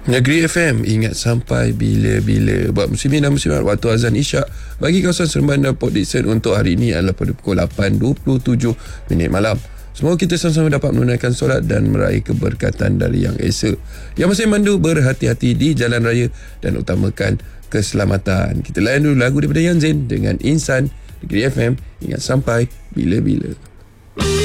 Negeri FM, ingat sampai bila-bila. Buat muslimin dan muslimat, waktu azan isyak bagi kawasan Seremban dan Port Dickson untuk hari ini adalah pada pukul 8.27 malam. Semoga kita sama-sama dapat menunaikan solat dan meraih keberkatan dari Yang Esa. Yang masih mandu, berhati-hati di jalan raya dan utamakan keselamatan. Kita layan dulu lagu daripada Yan Zain dengan Insan. Negeri FM, ingat sampai bila-bila.